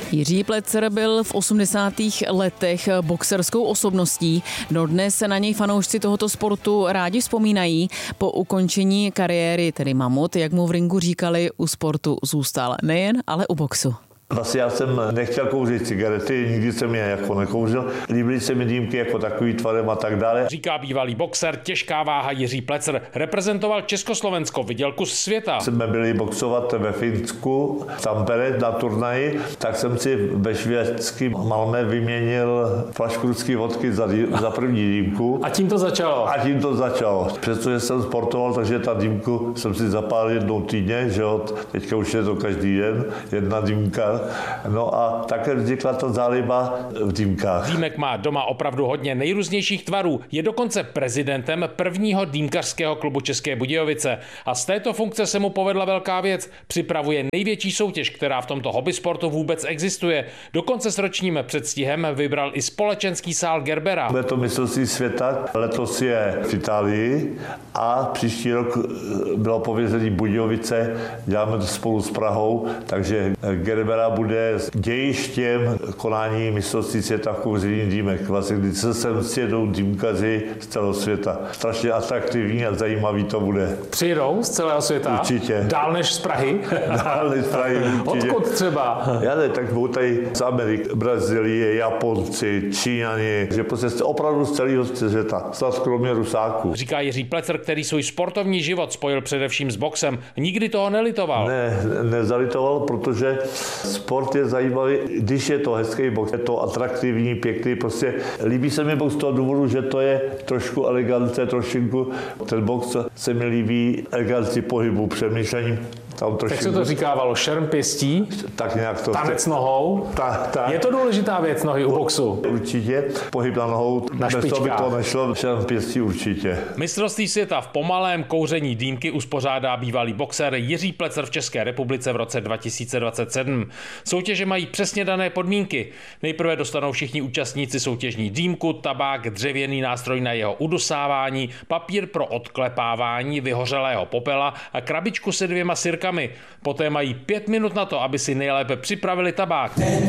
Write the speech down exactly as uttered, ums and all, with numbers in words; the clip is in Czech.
Jiří Plecer byl v osmdesátých letech boxerskou osobností. Dodnes se na něj fanoušci tohoto sportu rádi vzpomínají. Po ukončení kariéry, tedy mamut, jak mu v ringu říkali, u sportu zůstal nejen, ale u boxu. Vlastně já jsem nechtěl kouřit cigarety, nikdy jsem je jako nekouřil. Líbily se mi dýmky jako takový tvarem a tak dále. Říká bývalý boxer, těžká váha Jiří Plecer. Reprezentoval Československo, viděl kus světa. Jsme byli boxovat ve Finsku, v Tampere na turnaji, tak jsem si ve švédském Malmö vyměnil flašku ruské vodky za, dý, za první dýmku. A tím to začalo? A tím to začalo. Přestože jsem sportoval, takže ta dýmku jsem si zapálil jednou týdně, že jo, teďka už je to každý den, jedna dýmka. No a také vznikla ta záliba v dýmkách. Dýmek má doma opravdu hodně nejrůznějších tvarů. Je dokonce prezidentem prvního dýmkařského klubu České Budějovice. A z této funkce se mu povedla velká věc. Připravuje největší soutěž, která v tomto hobbysportu vůbec existuje. Dokonce s ročním předstihem vybral i společenský sál Gerbera. Bude to mistrovství světa, letos je v Itálii a příští rok bylo pověření Budějovice, děláme to spolu s Prahou, takže Gerbera bude dějištěm konání mistrovství světa v kouření dýmek. Vlastně, když se sem sjedou dýmkaři z celého světa. Strašně atraktivní a zajímavý to bude. Přijdou z celého světa? Určitě. Dál než z Prahy? Dál než z Prahy, určitě. Odkud třeba? Já ne, tak budou tady z Ameriky, Brazílie, Japonci, Číňani, že prostě opravdu z celého světa, snad kromě Rusáků. Říká Jiří Plecer, který svůj sportovní život spojil především s boxem. Nikdy toho nelitoval. Ne, nezalitoval, protože sport je zajímavý, když je to hezký box, je to atraktivní, pěkný, prostě líbí se mi box z toho důvodu, že to je trošku elegance, trošinku, ten box se mi líbí eleganci pohybu, přemýšlení. Tam trošku... Tak se to říkávalo, šerm pěstí, tak nějak to... tanec nohou. Ta, ta... Je to důležitá věc nohy u boxu? Určitě, pohyb na nohou, na bez toho by to nešlo, šerm pěstí určitě. Mistrovství světa v pomalém kouření dýmky uspořádá bývalý boxer Jiří Plecer v České republice v roce dva tisíce dvacet sedm. Soutěže mají přesně dané podmínky. Nejprve dostanou všichni účastníci soutěžní dýmku, tabák, dřevěný nástroj na jeho udusávání, papír pro odklepávání vyhořelého popela a krabičku se dvěma sirkami. Poté mají pět minut na to, aby si nejlépe připravili tabák.